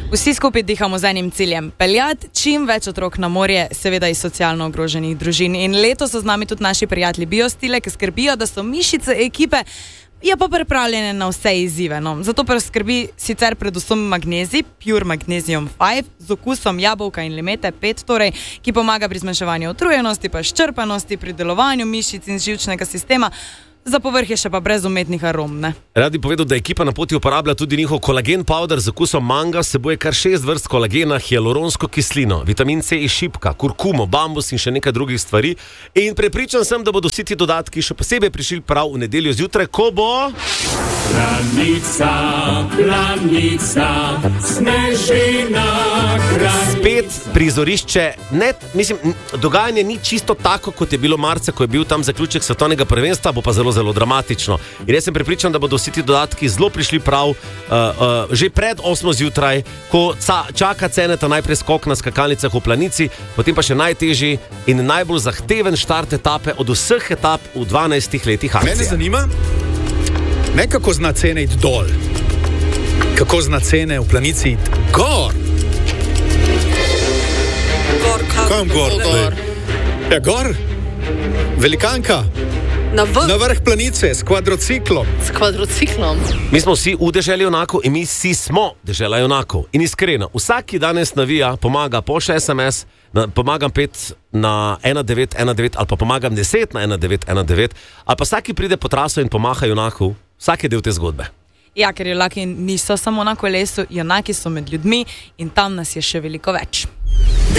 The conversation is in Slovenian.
Vsi skupaj dihamo z enim ciljem, peljati čim več otrok na morje, seveda iz socialno ogroženih družin. In letos so z nami tudi naši prijatelji Biostile, ki skrbijo, da so mišice ekipe je pa pripravljene na vse izzive. No. Zato pa skrbi sicer predvsem magnezij, Pure Magnesium 5, z okusom jabolka in limete 5, torej, ki pomaga pri zmanjševanju utrujenosti, pa izčrpanosti, pri delovanju mišic in živčnega sistema. Za povrh je še pa brez umetnih arom, ne? Rad bi povedal, da ekipa na poti uporablja tudi njihov kolagen powder z okusom manga, seboj kar 6 vrst kolagena, hialuronsko kislino, vitamin C iz šipka, kurkumo, bambus in še nekaj drugih stvari. In prepričan sem, da bodo vsi ti dodatki še posebej prišli prav v nedeljo zjutraj, ko bo... Planica, snežina, spet prizorišče, dogajanje ni čisto tako, kot je bilo marca, ko je bil tam zaključek svetovnega prvenstva, bo pa zelo dramatično. In jaz sem prepričan, da bodo vsi ti dodatki zelo prišli prav že pred 8 zjutraj, ko čaka Ceneta najprej skok na skakalnicah v Planici, potem pa še najtežji in najbolj zahteven štart etape od vseh etap v 12 letih akcije. Mene zanima, ne kako zna Cene iti dol, kako zna Cene v Planici iti gor. Kam gor? Ja, gor. Velikanka. Na vrh Planice s kvadrociklom. Mi smo vsi v deželi junakov in mi vsi smo dežela junakov. In iskreno, vsak, ki danes navija, pomaga pošlje SMS, pomagam 5 na 1919 ali pa pomagam 10 na 1919, ali pa vsak, ki pride po traso in pomaha junaku, vsak je del te zgodbe. Ja, ker junaki niso samo na kolesu, junaki so med ljudmi in tam nas je še veliko več.